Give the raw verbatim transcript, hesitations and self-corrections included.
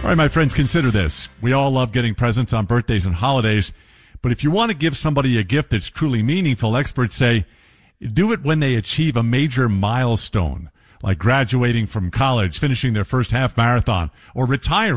All right, my friends, consider this. We all love getting presents on birthdays and holidays, but if you want to give somebody a gift that's truly meaningful, experts say do it when they achieve a major milestone, like graduating from college, finishing their first half marathon, or retiring.